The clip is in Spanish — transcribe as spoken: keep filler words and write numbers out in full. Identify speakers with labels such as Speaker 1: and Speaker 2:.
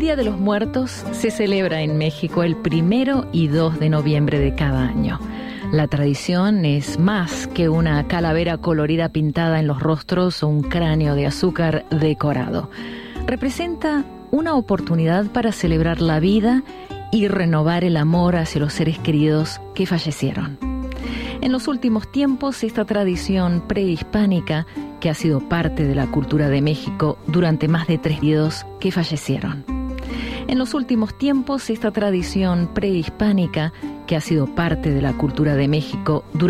Speaker 1: Día de los Muertos se celebra en México el primero y dos de noviembre de cada año. La tradición es más que una calavera colorida pintada en los rostros o un cráneo de azúcar decorado. Representa una oportunidad para celebrar la vida y renovar el amor hacia los seres queridos que fallecieron. En los últimos tiempos, esta tradición prehispánica, que ha sido parte de la cultura de México durante más de tres siglos, que fallecieron. En los últimos tiempos, esta tradición prehispánica, que ha sido parte de la cultura de México durante